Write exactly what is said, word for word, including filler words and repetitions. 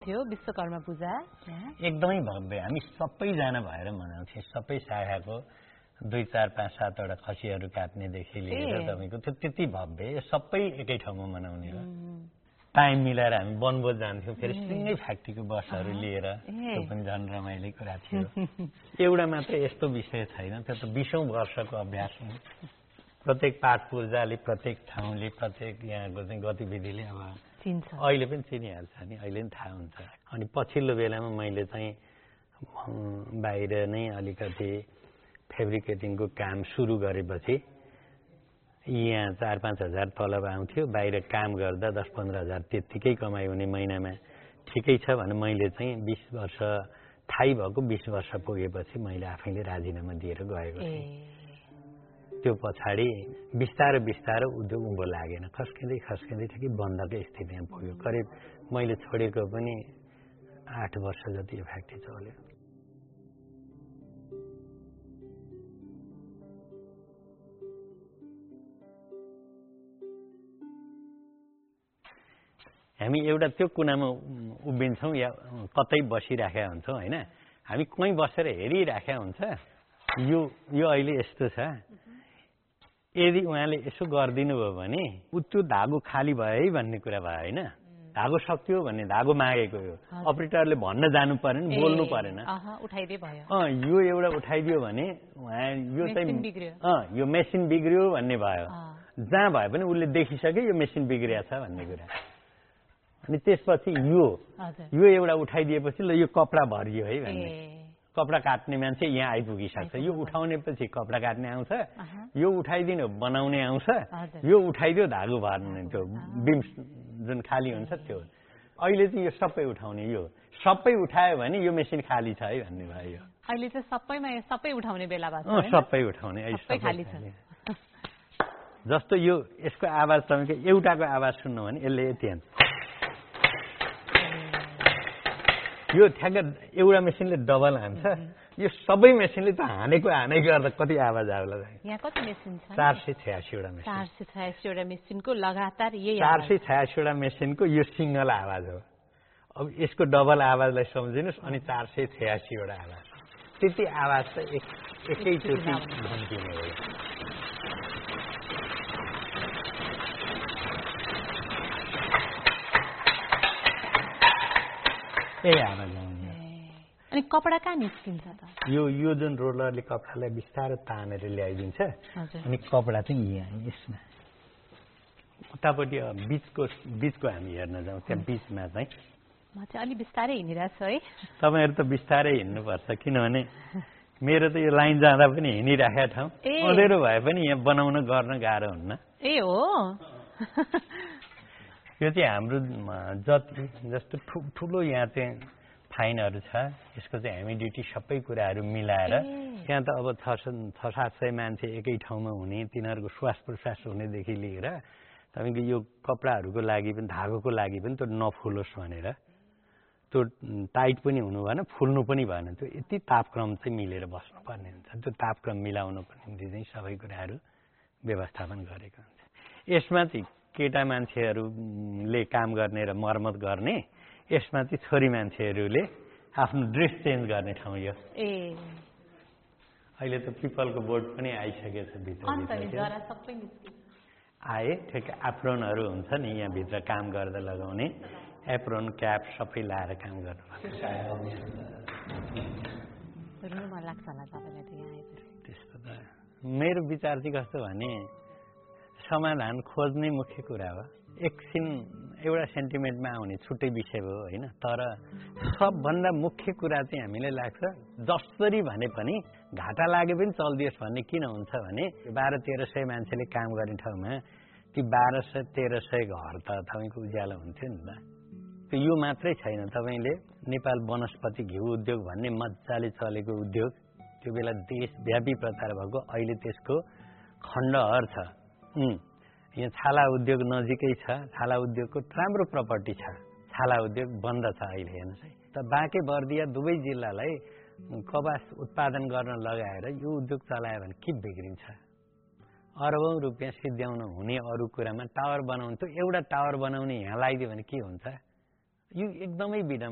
थियो विश्वकर्मा पूजा एकदमै भव्य हामी सबैजना भएर मनाउँथ्यौँ सबै शाखाको दुई चार पाँच सातवटा खसीहरू काट्नेदेखि लिएर तपाईँको त्यो त्यति भव्य सबै एकै ठाउँमा मनाउने हो टाइम मिलाएर हामी वनभोज जान्थ्यौँ फेरि सिँगै फ्याक्ट्रीको बसहरू लिएर त्यो पनि झन् रमाइलो कुरा थियो एउटा मात्र यस्तो विषय छैन त्यो त बिसौँ वर्षको अभ्यास हो प्रत्येक पाठ पूजाले प्रत्येक ठाउँले प्रत्येक यहाँको चाहिँ गतिविधिले अब अहिले पनि चिनिहाल्छ नि अहिले पनि थाहा हुन्छ अनि पछिल्लो बेलामा मैले चाहिँ बाहिर नै अलिकति फेब्रिकेटिङको काम सुरु गरेपछि यहाँ चार पाँच हजार तलब आउँथ्यो बाहिर काम गर्दा दस पन्ध्र हजार त्यत्तिकै कमाइ हुने महिनामा ठिकै छ भने मैले चाहिँ बिस वर्ष थाहै भएको बिस वर्ष पुगेपछि मैले आफैले राजीनामा दिएर गएको थिएँ त्यो पछाडि बिस्तारो बिस्तारो उद्योग उँभो लागेन खस्किँदै खस्किँदै ठिकै बन्दकै स्थितिमा पुग्यो करिब मैले छोडेको पनि आठ वर्ष जति यो फ्याक्ट्री चल्यो हामी एउटा त्यो कुनामा उभिन्छौँ या कतै बसिराखेका हुन्छौँ होइन हामी कहीँ बसेर हेरिराखेका हुन्छ यो यो अहिले यस्तो छ यदि उहाँले यसो गरिदिनु भयो भने त्यो धागो खाली भयो है भन्ने कुरा भयो होइन धागो सक्यो भन्ने धागो मागेको यो अपरेटरले भन्न जानु परेन बोल्नु परेन अँ यो एउटा उठाइदियो भने उहाँ यो चाहिँ अँ यो मेसिन बिग्रियो भन्ने भयो जहाँ भए पनि उसले देखिसक्यो यो मेसिन बिग्रिया छ भन्ने कुरा अनि त्यसपछि यो यो एउटा उठाइदिएपछि ल यो कपडा भरियो है भन्ने कपडा काट्ने मान्छे यहाँ आइपुगिसक्छ यो उठाउने पछि कपडा काट्ने आउँछ यो उठाइदिनु बनाउने आउँछ यो उठाइदियो धागो भर्ने त्यो बिम जुन खाली हुन्छ त्यो अहिले चाहिँ यो सबै उठाउने यो सबै उठायो भने यो मेसिन खाली छ है भन्ने भयो अहिले चाहिँ सबैमा सबै उठाउने बेला भएको छ सबै उठाउने सबै खाली छ जस्तो यो यसको आवाज तपाईँको एउटाको आवाज सुन्नु भने यसले यति हान्छ यो ठ्याक्क एउटा मेसिनले डबल हान्छ यो सबै मेसिनले त हानेको हानै गर्दा कति आवाज आउला यहाँ कति मेसिन छ चार सय छयासीवटा मेसिन चार सय छयासीवटा मेसिनको लगातार यही चार सय छयासीवटा मेसिनको यो सिंगल आवाज हो अब यसको डबल आवाजलाई सम्झिनुहोस् अनि चार सय छयासीवटा आवाज त्यति आवाज त एक एकैचोटि भन्दिने हो ए आवाज आउने अनि कपडा कहाँ निस्किन्छ त यो यो जुन रोलरले कपडालाई बिस्तारै तानेर ल्याइदिन्छ अनि कपडा चाहिँ यहाँ यसमा उतापट्टि बिचको बिचको हामी हेर्न जाउँ त्यहाँ बिचमा चाहिँ म चाहिँ अलि बिस्तारै हिँडिरहेको छु है तपाईँहरू त बिस्तारै हिँड्नुपर्छ किनभने मेरो त यो लाइन जाँदा पनि हिँडिराखेको ठाउँ अँधेरो भए पनि यहाँ बनाउन गर्न गाह्रो हुन्न ए हो यो चाहिँ हाम्रो जति जस्तो ठुलो यहाँ चाहिँ फाइनहरू छ यसको चाहिँ ह्युमिडिटी सबै कुराहरू मिलाएर त्यहाँ त अब छ छ सात सय मान्छे एकै ठाउँमा हुने तिनीहरूको श्वास प्रश्वास हुनेदेखि लिएर तपाईँको यो कपडाहरूको लागि पनि धागोको लागि पनि त्यो नफुलोस् भनेर त्यो टाइट पनि हुनु भएन फुल्नु पनि भएन त्यो यति तापक्रम चाहिँ मिलेर बस्नुपर्ने हुन्छ त्यो तापक्रम मिलाउनको निम्ति चाहिँ सबै कुराहरू व्यवस्थापन गरेको हुन्छ यसमा चाहिँ केटा मान्छेहरूले काम गर्ने र मर्मत गर्ने यसमा चाहिँ छोरी मान्छेहरूले आफ्नो ड्रेस चेन्ज गर्ने ठाउँ यो ए अहिले त पिपलको बोर्ड पनि आइसकेछ भित्र आए ठिक एप्रोनहरू हुन्छ नि यहाँ भित्र काम गर्दा लगाउने एप्रोन क्याप सबै लाएर काम गर्नुपर्छ त्यस्तो त मेरो विचार चाहिँ कस्तो भने समाधान खोज्ने मुख्य कुरा हो एकछिन एउटा सेन्टिमेन्टमा आउने छुट्टै विषय हो होइन तर सबभन्दा मुख्य कुरा चाहिँ हामीलाई लाग्छ जसरी भने पनि घाटा लागे पनि चल्दियोस् भन्ने किन हुन्छ भने बाह्र तेह्र सय मान्छेले काम गर्ने ठाउँमा ती बाह्र सय तेह्र सय घर त तपाईँको उज्यालो हुन्थ्यो नि त त्यो यो मात्रै छैन तपाईँले नेपाल वनस्पति घिउ उद्योग भन्ने मजाले चलेको उद्योग त्यो बेला देशव्यापी प्रचार भएको अहिले त्यसको खण्डहर छ यहाँ छाला उद्योग नजिकै छ छाला उद्योगको राम्रो प्रपर्टी छ छाला उद्योग बन्द छ अहिले हेर्नुहोस् है त बाँके बर्दिया दुवै जिल्लालाई कपास उत्पादन गर्न लगाएर यो उद्योग चलायो भने के बिग्रिन्छ अरबौं रुपियाँ सिद्ध्याउन हुने अरू कुरामा टावर बनाउनु त्यो एउटा टावर बनाउने यहाँ लगाइदियो भने के हुन्छ यो एकदमै विडम्बना